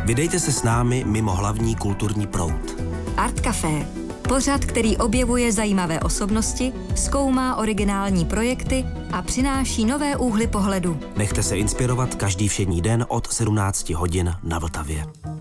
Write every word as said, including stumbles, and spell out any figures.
Vydejte se s námi mimo hlavní kulturní proud. Art Café. Pořad, který objevuje zajímavé osobnosti, zkoumá originální projekty a přináší nové úhly pohledu. Nechte se inspirovat každý všední den od sedmnácti hodin na Vltavě.